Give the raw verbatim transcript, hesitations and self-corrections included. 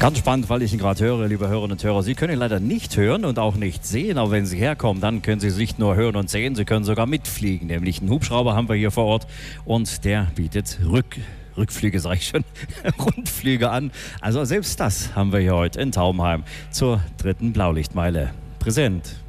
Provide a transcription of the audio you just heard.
Ganz spannend, weil ich ihn gerade höre, liebe Hörerinnen und Hörer. Sie können ihn leider nicht hören und auch nicht sehen, aber wenn Sie herkommen, dann können Sie es nicht nur hören und sehen, Sie können sogar mitfliegen. Nämlich einen Hubschrauber haben wir hier vor Ort und der bietet Rück, Rückflüge, sage ich schon, Rundflüge an. Also selbst das haben wir hier heute in Taubenheim zur dritten Blaulichtmeile präsent.